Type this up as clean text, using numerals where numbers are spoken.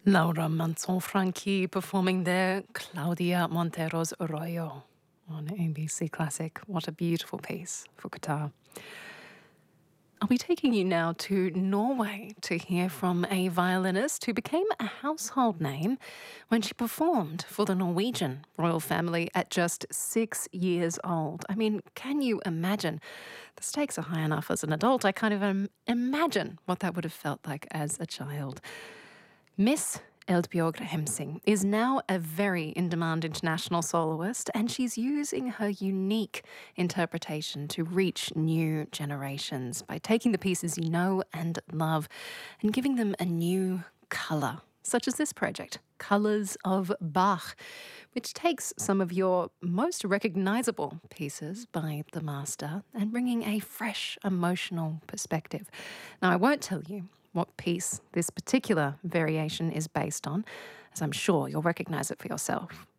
Laura Manson Franchi performing there Claudia Montero's Arroyo on ABC Classic. What a beautiful piece for guitar. I'll be taking you now to Norway to hear from a violinist who became a household name when she performed for the Norwegian royal family at just 6 years old. I mean, can you imagine? The stakes are high enough as an adult. I can't even imagine what that would have felt like as a child. Miss Eldbjørg Hemsing is now a very in-demand international soloist, and she's using her unique interpretation to reach new generations by taking the pieces you know and love and giving them a new colour, such as this project, Colours of Bach, which takes some of your most recognisable pieces by the master and bringing a fresh emotional perspective. Now, I won't tell you what piece this particular variation is based on, as I'm sure you'll recognise it for yourself.